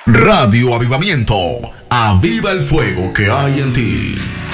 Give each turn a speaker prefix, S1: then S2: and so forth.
S1: Radio Avivamiento. Aviva el fuego que hay en ti.